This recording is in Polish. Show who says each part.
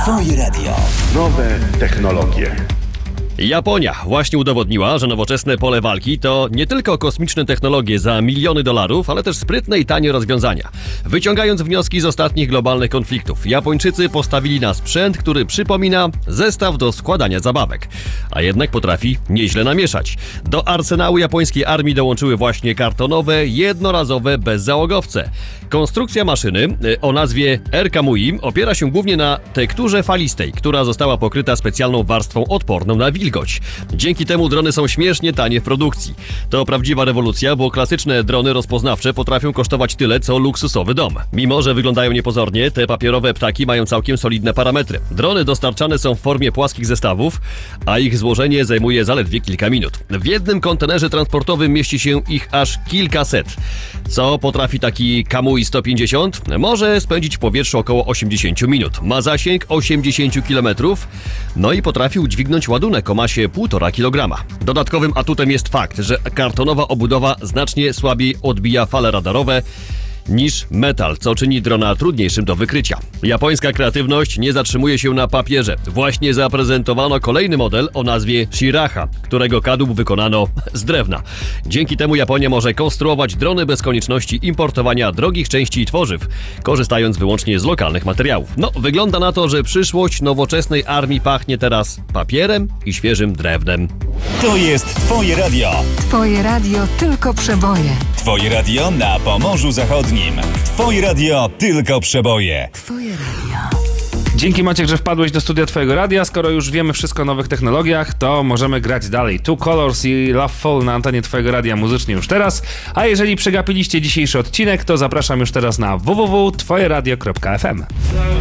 Speaker 1: Twoje radio.
Speaker 2: Nowe technologie.
Speaker 3: Japonia właśnie udowodniła, że nowoczesne pole walki to nie tylko kosmiczne technologie za miliony dolarów, ale też sprytne i tanie rozwiązania. Wyciągając wnioski z ostatnich globalnych konfliktów, Japończycy postawili na sprzęt, który przypomina zestaw do składania zabawek, a jednak potrafi nieźle namieszać. Do arsenału japońskiej armii dołączyły właśnie kartonowe, jednorazowe bezzałogowce. Konstrukcja maszyny o nazwie R-Kamui opiera się głównie na tekturze falistej, która została pokryta specjalną warstwą odporną na wilgoć. Dzięki temu drony są śmiesznie tanie w produkcji. To prawdziwa rewolucja, bo klasyczne drony rozpoznawcze potrafią kosztować tyle, co luksusowy dom. Mimo że wyglądają niepozornie, te papierowe ptaki mają całkiem solidne parametry. Drony dostarczane są w formie płaskich zestawów, a ich złożenie zajmuje zaledwie kilka minut. W jednym kontenerze transportowym mieści się ich aż kilkaset. Co potrafi taki Kamui 150? Może spędzić w powietrzu około 80 minut. Ma zasięg 80 km, no i potrafi udźwignąć ładunek o masie 1,5 kg. Dodatkowym atutem jest fakt, że kartonowa obudowa znacznie słabiej odbija fale radarowe niż metal, co czyni drona trudniejszym do wykrycia. Japońska kreatywność nie zatrzymuje się na papierze. Właśnie zaprezentowano kolejny model o nazwie Shiraha, którego kadłub wykonano z drewna. Dzięki temu Japonia może konstruować drony bez konieczności importowania drogich części i tworzyw, korzystając wyłącznie z lokalnych materiałów. No, wygląda na to, że przyszłość nowoczesnej armii pachnie teraz papierem i świeżym drewnem.
Speaker 1: To jest Twoje radio.
Speaker 4: Twoje radio tylko przeboje.
Speaker 1: Twoje radio na Pomorzu Zachodnim. Twoje radio tylko przeboje.
Speaker 4: Twoje radio.
Speaker 5: Dzięki, Maciek, że wpadłeś do studia Twojego radia. Skoro już wiemy wszystko o nowych technologiach, to możemy grać dalej. Two Colors i Love Fall na antenie Twojego radia muzycznie już teraz. A jeżeli przegapiliście dzisiejszy odcinek, to zapraszam już teraz na www.twojeradio.fm.